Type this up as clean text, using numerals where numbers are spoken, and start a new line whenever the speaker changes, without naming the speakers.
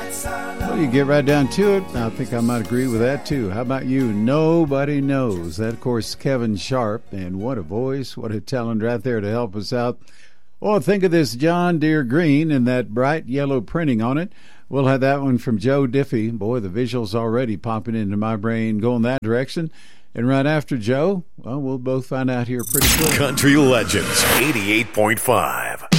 Well, you get right down to it. I think I might agree with that, too. How about you? Nobody Knows. That, of course, Kevin Sharp. And what a voice, what a talent right there to help us out. Oh, think of this John Deere green and that bright yellow printing on it. We'll have that one from Joe Diffie. Boy, the visual's already popping into my brain going that direction. And right after Joe, well, we'll both find out here pretty quick.
Country Legends 88.5.